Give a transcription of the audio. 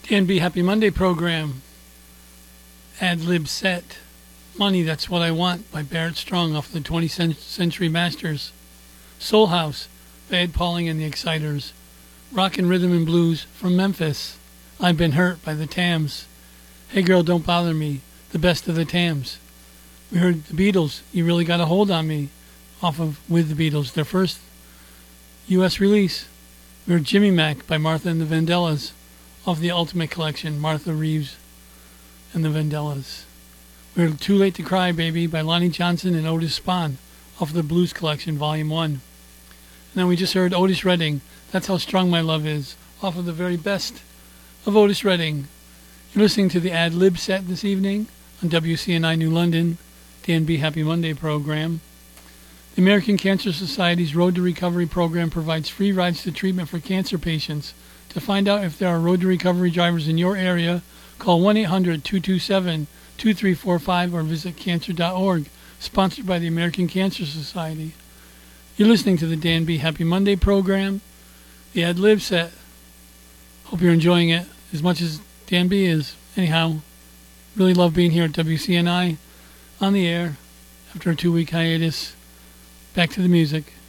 DNB Happy Monday program. Ad lib set. Money, That's What I Want by Barrett Strong off the 20th Century Masters. Soul House by Ed Pauling and the Exciters. Rock and Rhythm and Blues from Memphis. I've Been Hurt by the Tams. Hey Girl, Don't Bother Me, the best of the Tams. We heard the Beatles, You Really Got a Hold on Me, off of With the Beatles, their first U.S. release. We heard Jimmy Mac by Martha and the Vandellas, off the Ultimate Collection, Martha Reeves and the Vandellas. We heard Too Late to Cry, Baby by Lonnie Johnson and Otis Spann, off the Blues Collection, Volume 1. And then we just heard Otis Redding, That's How Strong My Love Is, off of the very best of Otis Redding. You're listening to the Ad Lib set this evening on WCNI New London, DNB Happy Monday program. The American Cancer Society's Road to Recovery program provides free rides to treatment for cancer patients. To find out if there are Road to Recovery drivers in your area, call 1-800-227-2345 or visit cancer.org, sponsored by the American Cancer Society. You're listening to the DNB Happy Monday program, the Ad Lib set. Hope you're enjoying it as much as DNB is. Anyhow, really love being here at WCNI on the air after a 2-week hiatus. Back to the music.